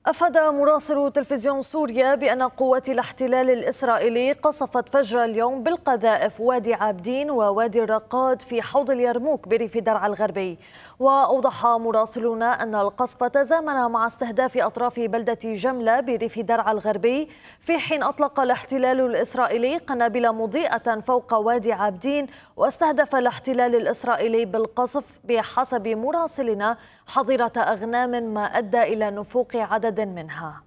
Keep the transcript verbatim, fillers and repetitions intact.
أفاد مراسل تلفزيون سوريا بأن قوات الاحتلال الإسرائيلي قصفت فجر اليوم بالقذائف وادي عابدين ووادي الرقاد في حوض اليرموك بريف درعا الغربي. وأوضح مراسلون أن القصف تزامن مع استهداف أطراف بلدة جملة بريف درعا الغربي، في حين أطلق الاحتلال الإسرائيلي قنابل مضيئة فوق وادي عابدين، واستهدف الاحتلال الإسرائيلي بالقصف بحسب مراسلنا حظيرة أغنام، ما أدى إلى نفوق عدد منها.